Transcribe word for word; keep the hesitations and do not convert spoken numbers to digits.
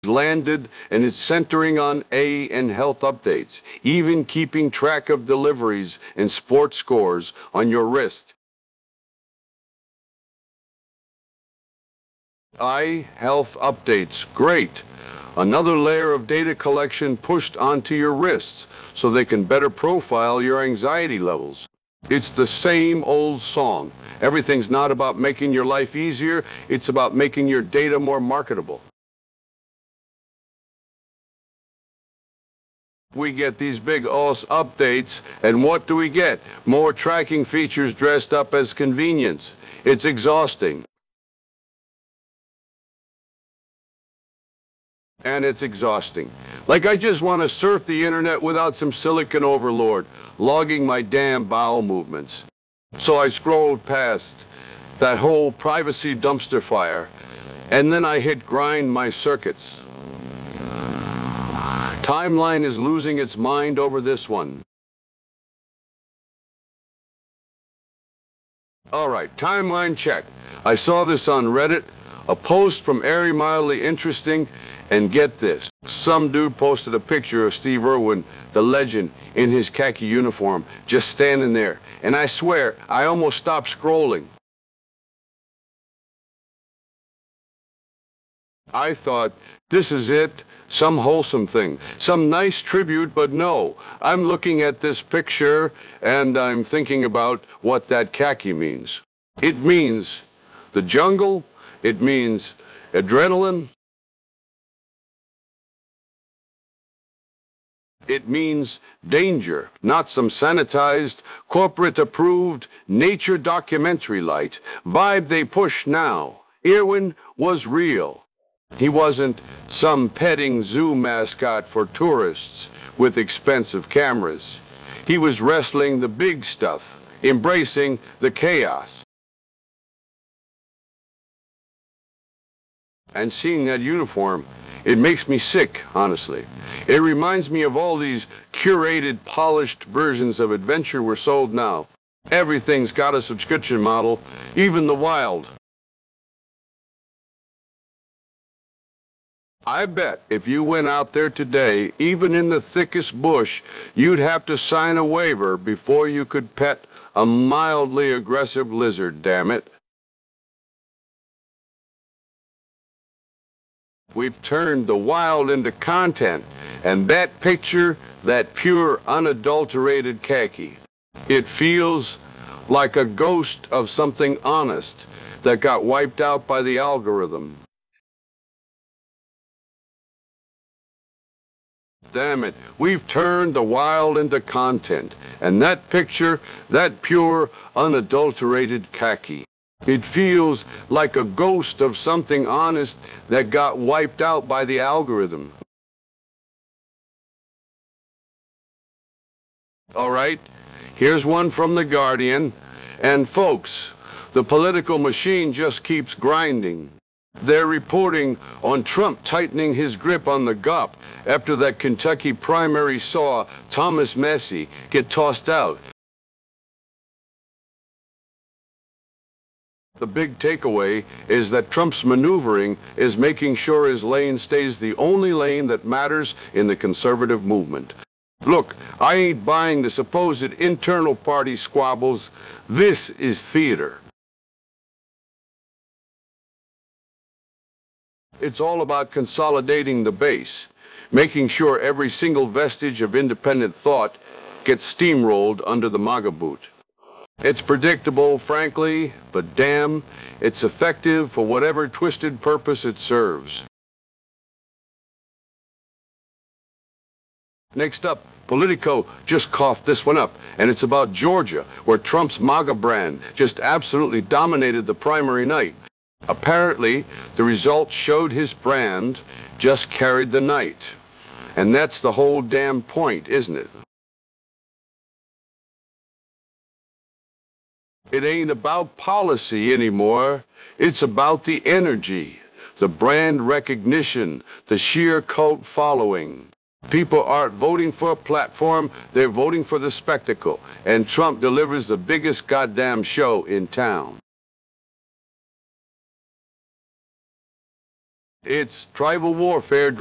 landed, and it's centering on A and health updates, even keeping track of deliveries and sports scores on your wrist. I Health Updates, great. Another layer of data collection pushed onto your wrists so they can better profile your anxiety levels. It's the same old song. Everything's not about making your life easier, it's about making your data more marketable. We get these big O S updates, and what do we get? More tracking features dressed up as convenience. It's exhausting. And it's exhausting. Like I just want to surf the internet without some silicon overlord logging my damn bowel movements. So I scrolled past that whole privacy dumpster fire, and then I hit grind my circuits. Timeline is losing its mind over this one. All right, timeline check. I saw this on Reddit, a post from Airy Mildly Interesting, and get this. Some dude posted a picture of Steve Irwin, the legend, in his khaki uniform, just standing there. And I swear, I almost stopped scrolling. I thought, this is it, some wholesome thing, some nice tribute, but no. I'm looking at this picture, and I'm thinking about what that khaki means. It means the jungle, it means adrenaline, it means danger, not some sanitized, corporate-approved, nature documentary light. Vibe they push now. Irwin was real. He wasn't some petting zoo mascot for tourists with expensive cameras. He was wrestling the big stuff, embracing the chaos. And seeing that uniform, it makes me sick, honestly. It reminds me of all these curated, polished versions of adventure we're sold now. Everything's got a subscription model, even the wild. I bet if you went out there today, even in the thickest bush, you'd have to sign a waiver before you could pet a mildly aggressive lizard, damn it. We've turned the wild into content, and that picture, that pure, unadulterated khaki, it feels like a ghost of something honest that got wiped out by the algorithm. Damn it, we've turned the wild into content, and that picture, that pure, unadulterated khaki, it feels like a ghost of something honest that got wiped out by the algorithm. All right, here's one from The Guardian. And folks, the political machine just keeps grinding. They're reporting on Trump tightening his grip on the G O P after that Kentucky primary saw Thomas Massie get tossed out. The big takeaway is that Trump's maneuvering is making sure his lane stays the only lane that matters in the conservative movement. Look, I ain't buying the supposed internal party squabbles. This is theater. It's all about consolidating the base, making sure every single vestige of independent thought gets steamrolled under the MAGA boot. It's predictable, frankly, but damn, it's effective for whatever twisted purpose it serves. Next up, Politico just coughed this one up, and it's about Georgia, where Trump's MAGA brand just absolutely dominated the primary night. Apparently, the results showed his brand just carried the night. And that's the whole damn point, isn't it? It ain't about policy anymore. It's about the energy, the brand recognition, the sheer cult following. People aren't voting for a platform, they're voting for the spectacle. And Trump delivers the biggest goddamn show in town. It's tribal warfare